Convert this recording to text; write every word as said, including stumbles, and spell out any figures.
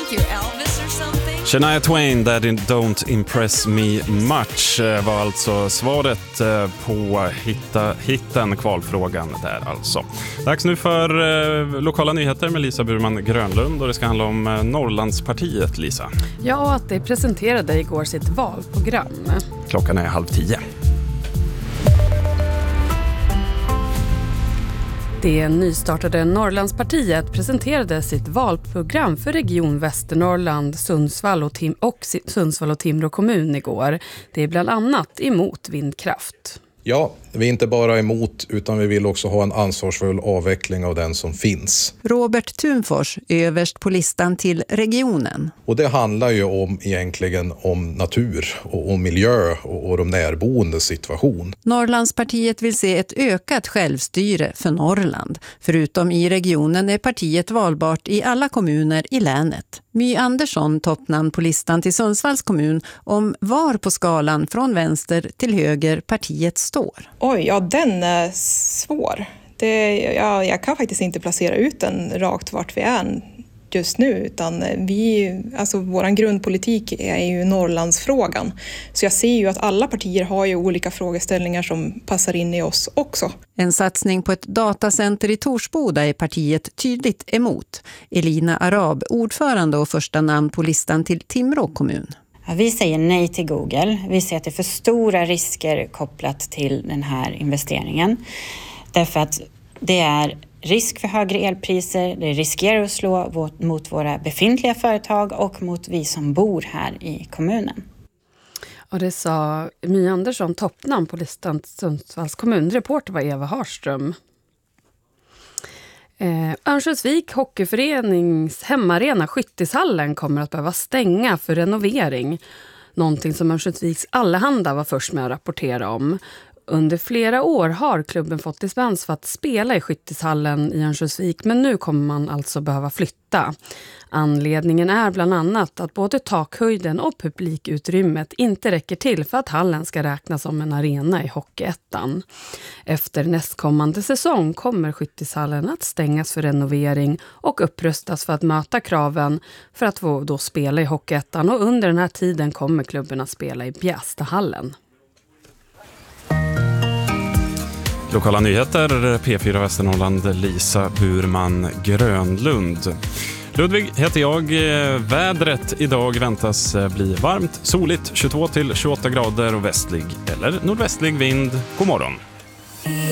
think you're Elvis or something? Shania Twain, That Don't Impress Me Much var alltså svaret på hitta, hitten kvalfrågan där alltså. Dags nu för eh, lokala nyheter med Lisa Burman Grönlund och det ska handla om eh, Norrlandspartiet, Lisa. Ja, att det presenterade igår sitt valprogram. Klockan är halv tio. Det nystartade Norrlandspartiet presenterade sitt valprogram för region Västernorrland, Sundsvall och, Tim- och Sundsvall och Timrå kommun igår. Det är bland annat emot vindkraft. Ja, vi är inte bara emot utan vi vill också ha en ansvarsfull avveckling av den som finns. Robert Thunfors, överst på listan till regionen. Och det handlar ju om egentligen om natur och om miljö och, och de närboendes situation. Norrlandspartiet vill se ett ökat självstyre för Norrland. Förutom i regionen är partiet valbart i alla kommuner i länet. My Andersson, toppnamn på listan till Sundsvalls kommun, om var på skalan från vänster till höger partiet står. Oj, ja den är svår. Det, ja, jag kan faktiskt inte placera ut den rakt vart vi är just nu, utan vi, alltså våran grundpolitik är ju Norrlandsfrågan. Så jag ser ju att alla partier har ju olika frågeställningar som passar in i oss också. En satsning på ett datacenter i Torsboda är partiet tydligt emot. Elina Arab, ordförande och första namn på listan till Timrå kommun. Ja, vi säger nej till Google. Vi ser att det är för stora risker kopplat till den här investeringen. Därför att det är risk för högre elpriser, det riskerar att slå mot våra befintliga företag och mot vi som bor här i kommunen. Och det sa My Andersson, toppnamn på listan till Sundsvalls kommun. Reporter var Eva Harström. Eh, Örnsköldsvik hockeyförenings hemmaarena Skyttishallen kommer att behöva stänga för renovering. Någonting som Örnsköldsviks Allehanda var först med att rapportera om. Under flera år har klubben fått dispens för att spela i Skyttishallen i Örnsköldsvik, men nu kommer man alltså behöva flytta. Anledningen är bland annat att både takhöjden och publikutrymmet inte räcker till för att hallen ska räknas som en arena i Hockeyettan. Efter nästkommande säsong kommer Skyttishallen att stängas för renovering och upprustas för att möta kraven för att få då spela i Hockeyettan, och under den här tiden kommer klubben att spela i Bjästahallen. Lokala nyheter, P fyra Västernorrland, Lisa Burman Grönlund. Ludvig heter jag. Vädret idag väntas bli varmt, soligt, tjugotvå till tjugoåtta grader och västlig eller nordvästlig vind. God morgon.